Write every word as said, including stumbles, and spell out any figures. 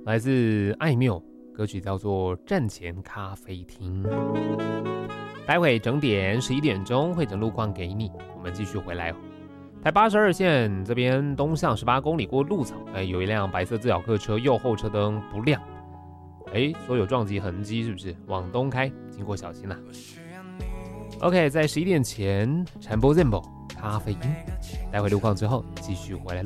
来自艾缪，歌曲叫做《站前咖啡厅》。待会整点十一点钟会整路况给你，我们继续回来哦。台八十二线这边东向十八公里过鹿草，哎，有一辆白色自小客车右后车灯不亮，哎，说有撞击痕迹，是不是？往东开，经过小心啦。OK， 在十一点前传播 Zembo 咖啡因，待会路况之后继续回来喽。